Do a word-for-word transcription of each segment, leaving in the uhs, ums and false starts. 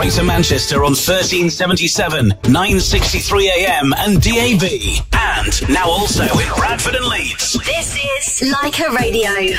Greater Manchester on thirteen seventy-seven, nine sixty-three A M and D A B. And now also in Bradford and Leeds. This is Leica Radio.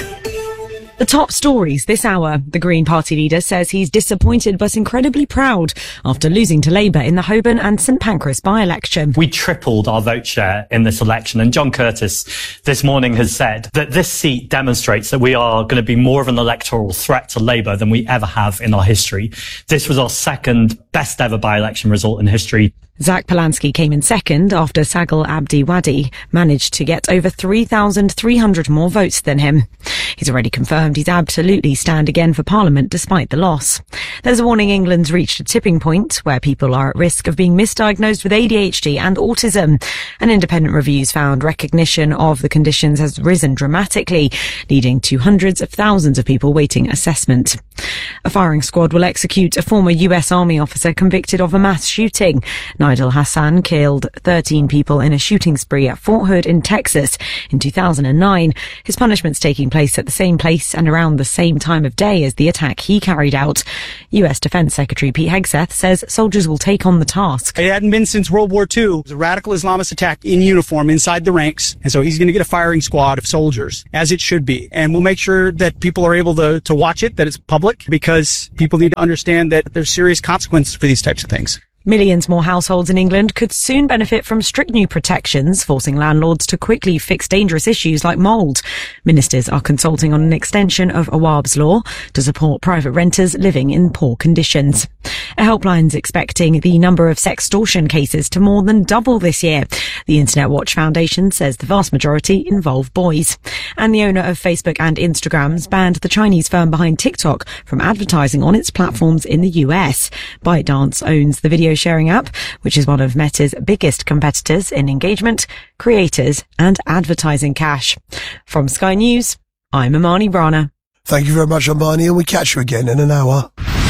The top stories this hour. The Green Party leader says he's disappointed but incredibly proud after losing to Labour in the Holborn and St Pancras by-election. We tripled our vote share in this election, and John Curtis this morning has said that this seat demonstrates that we are going to be more of an electoral threat to Labour than we ever have in our history. This was our second best ever by-election result in history. Zach Polanski came in second after Sagal Abdi Wadi managed to get over three thousand three hundred more votes than him. He's already confirmed he's absolutely stand again for Parliament despite the loss. There's a warning England's reached a tipping point where people are at risk of being misdiagnosed with A D H D and autism. An independent review's found recognition of the conditions has risen dramatically, leading to hundreds of thousands of people waiting assessment. A firing squad will execute a former U S Army officer convicted of a mass shooting. Nigel Hassan killed thirteen people in a shooting spree at Fort Hood in Texas in two thousand nine. His punishment's taking place at the same place and around the same time of day as the attack he carried out. U S Defense Secretary Pete Hegseth says soldiers will take on the task. It hadn't been since World War Two. It was a radical Islamist attack in uniform inside the ranks, and so he's going to get a firing squad of soldiers, as it should be. And we'll make sure that people are able to, to watch it, that it's public, because people need to understand that there's serious consequences for these types of things. Millions more households in England could soon benefit from strict new protections, forcing landlords to quickly fix dangerous issues like mould. Ministers are consulting on an extension of Awab's law to support private renters living in poor conditions. A helpline's expecting the number of sextortion cases to more than double this year. The Internet Watch Foundation says the vast majority involve boys. And the owner of Facebook and Instagram's banned the Chinese firm behind TikTok from advertising on its platforms in the U S. ByteDance owns the video sharing app, which is one of Meta's biggest competitors in engagement, creators and advertising cash. From Sky News, I'm Amani Brana. Thank you very much, Amani, and we catch you again in an hour.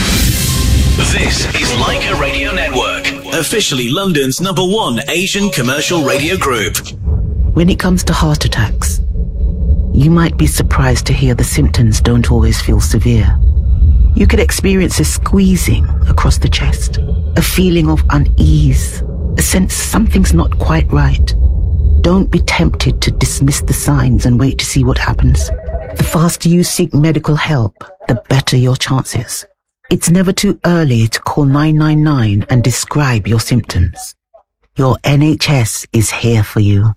This is Leica Radio Network, officially London's number one Asian commercial radio group. When it comes to heart attacks, you might be surprised to hear the symptoms don't always feel severe. You could experience a squeezing across the chest, a feeling of unease, a sense something's not quite right. Don't be tempted to dismiss the signs and wait to see what happens. The faster you seek medical help, the better your chances. It's never too early to call nine nine nine and describe your symptoms. Your N H S is here for you.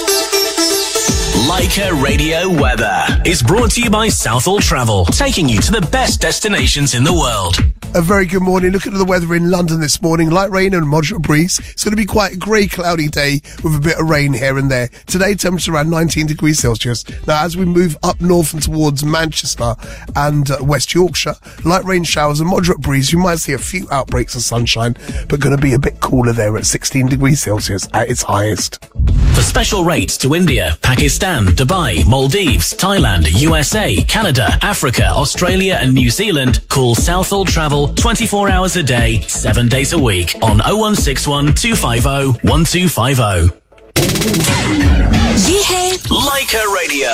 Leica Radio Weather is brought to you by Southall Travel, taking you to the best destinations in the world. A very good morning. Look at the weather in London this morning. Light rain and moderate breeze. It's going to be quite a grey, cloudy day with a bit of rain here and there. Today, temperature around nineteen degrees Celsius. Now, as we move up north and towards Manchester and uh, West Yorkshire, light rain showers and moderate breeze. You might see a few outbreaks of sunshine, but going to be a bit cooler there at sixteen degrees Celsius at its highest. For special rates to India, Pakistan, Dubai, Maldives, Thailand, U S A, Canada, Africa, Australia and New Zealand, call Southall Travel twenty-four hours a day, seven days a week on oh one six one, two five oh, one two five oh. Yeah. Leica Radio.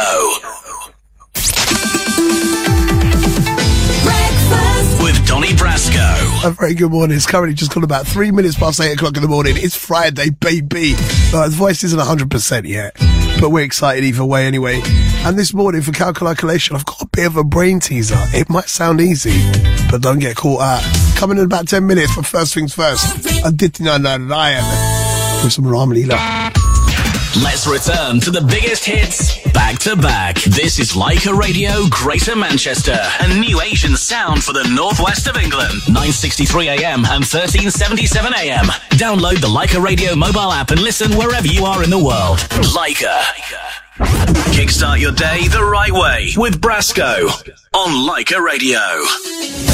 Breakfast with Donny Brasco. A very good morning. It's currently just gone about three minutes past eight o'clock in the morning. It's Friday, baby. Uh, the voice isn't one hundred percent yet, but we're excited either way anyway. And this morning for calculation, I've got a bit of a brain teaser. It might sound easy, but don't get caught out. Coming in about ten minutes, but first things first. Aditya Narayan with some Ram Leela. Let's return to the biggest hits back to back. This is Leica Radio, Greater Manchester, a new Asian sound for the northwest of England. nine sixty-three A M and thirteen seventy-seven A M. Download the Leica Radio mobile app and listen wherever you are in the world. Leica. Kickstart your day the right way with Brasco on Leica Radio.